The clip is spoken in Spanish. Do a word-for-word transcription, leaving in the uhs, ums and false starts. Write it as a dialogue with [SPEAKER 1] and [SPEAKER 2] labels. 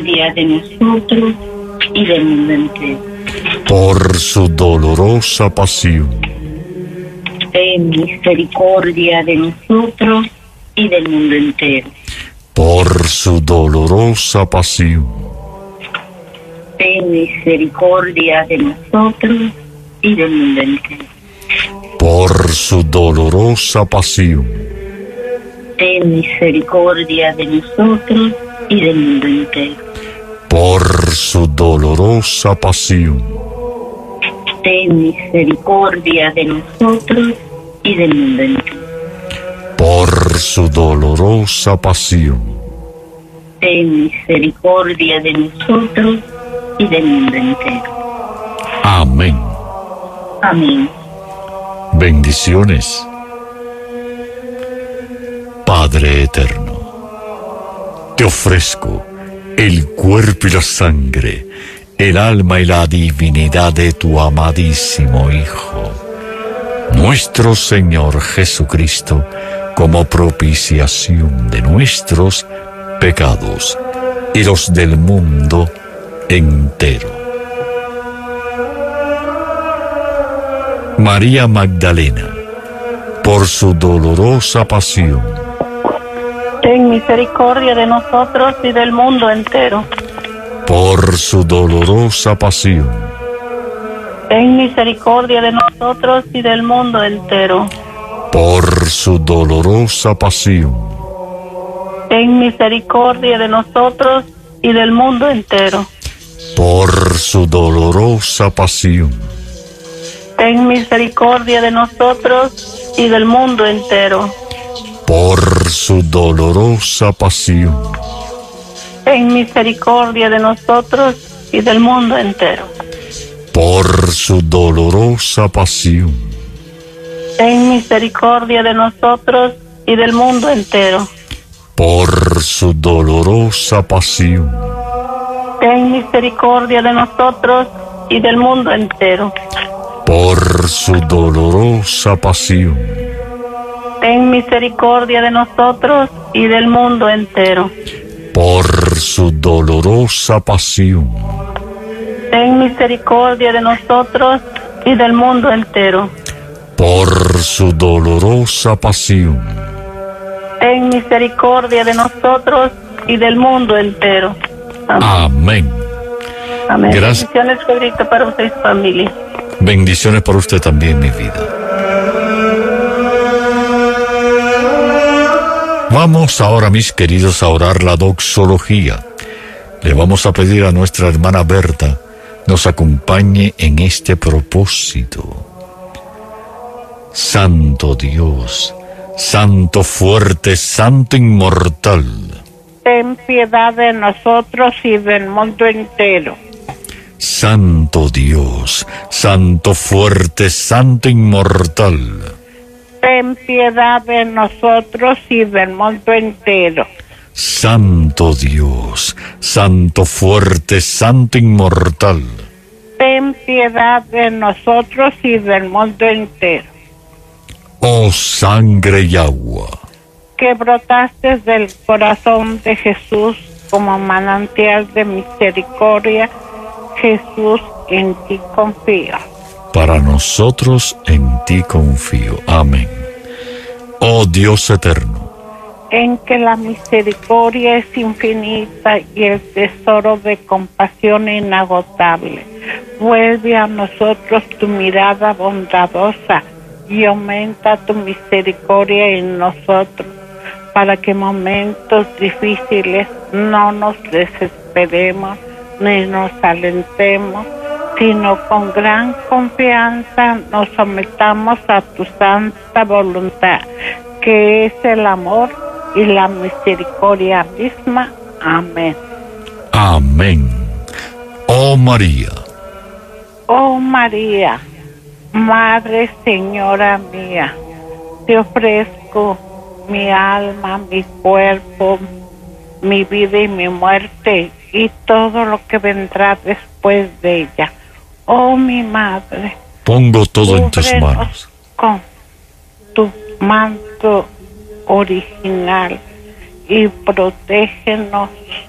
[SPEAKER 1] misericordia de nosotros y del mundo entero.
[SPEAKER 2] Por su dolorosa pasión.
[SPEAKER 1] Ten misericordia de nosotros y del mundo entero.
[SPEAKER 2] Por su dolorosa pasión.
[SPEAKER 1] Ten misericordia de nosotros y del mundo entero.
[SPEAKER 2] Por su dolorosa pasión.
[SPEAKER 1] Ten misericordia de nosotros y del mundo entero.
[SPEAKER 2] Por su dolorosa pasión.
[SPEAKER 1] Ten misericordia de nosotros y del mundo entero.
[SPEAKER 2] Por su dolorosa pasión.
[SPEAKER 1] Ten misericordia de nosotros y del mundo entero.
[SPEAKER 2] Amén.
[SPEAKER 1] Amén.
[SPEAKER 2] Bendiciones. Padre eterno, te ofrezco el cuerpo y la sangre, el alma y la divinidad de tu amadísimo Hijo, nuestro Señor Jesucristo, como propiciación de nuestros pecados y los del mundo entero. María Magdalena, por su dolorosa pasión,
[SPEAKER 3] ten misericordia de nosotros y del mundo entero.
[SPEAKER 2] por su dolorosa pasión,
[SPEAKER 3] Ten misericordia de nosotros y del mundo entero.
[SPEAKER 2] por su dolorosa pasión,
[SPEAKER 3] Ten misericordia de nosotros y del mundo entero.
[SPEAKER 2] por su dolorosa pasión,
[SPEAKER 3] Ten misericordia de nosotros y del mundo entero.
[SPEAKER 2] por su dolorosa pasión,
[SPEAKER 3] Ten misericordia de nosotros y del mundo entero.
[SPEAKER 2] por su dolorosa pasión,
[SPEAKER 3] Ten misericordia de nosotros y del mundo entero.
[SPEAKER 2] por su dolorosa pasión,
[SPEAKER 3] Ten misericordia de nosotros y del mundo entero.
[SPEAKER 2] por su dolorosa pasión,
[SPEAKER 3] Ten misericordia de nosotros y del mundo entero.
[SPEAKER 2] por su dolorosa pasión,
[SPEAKER 3] Ten misericordia de nosotros y del mundo entero.
[SPEAKER 2] por su dolorosa pasión,
[SPEAKER 3] Ten misericordia de nosotros y del mundo entero.
[SPEAKER 2] amén.
[SPEAKER 3] Amén.
[SPEAKER 2] Gracias.
[SPEAKER 3] Bendiciones, Pedrito, para usted y su familia.
[SPEAKER 2] Bendiciones para usted también, mi vida. Vamos ahora, mis queridos, a orar la doxología. Le vamos a pedir a nuestra hermana Berta nos acompañe en este propósito. Santo Dios, Santo fuerte, Santo inmortal,
[SPEAKER 4] ten piedad de nosotros y del mundo entero.
[SPEAKER 2] Santo Dios, Santo fuerte, Santo inmortal,
[SPEAKER 4] Ten piedad de nosotros y del mundo entero.
[SPEAKER 2] Santo Dios, Santo fuerte, Santo inmortal,
[SPEAKER 4] Ten piedad de nosotros y del mundo entero.
[SPEAKER 2] oh sangre y agua,
[SPEAKER 4] Que brotaste del corazón de Jesús como manantial de misericordia, Jesús, en ti confío.
[SPEAKER 2] para nosotros en ti confío. Amén. Oh Dios eterno,
[SPEAKER 4] En que la misericordia es infinita y el tesoro de compasión inagotable. Vuelve a nosotros tu mirada bondadosa y aumenta tu misericordia en nosotros, para que en momentos difíciles no nos desesperemos ni nos alentemos, sino con gran confianza nos sometamos a tu santa voluntad, que es el amor y la misericordia misma. Amén.
[SPEAKER 2] amén. Oh María,
[SPEAKER 4] Oh María, Madre Señora mía, te ofrezco mi alma, mi cuerpo, mi vida y mi muerte, y todo lo que vendrá después de ella. Oh mi Madre,
[SPEAKER 2] pongo todo en tus
[SPEAKER 4] cúbrenos
[SPEAKER 2] manos.
[SPEAKER 4] con tu manto original y protégenos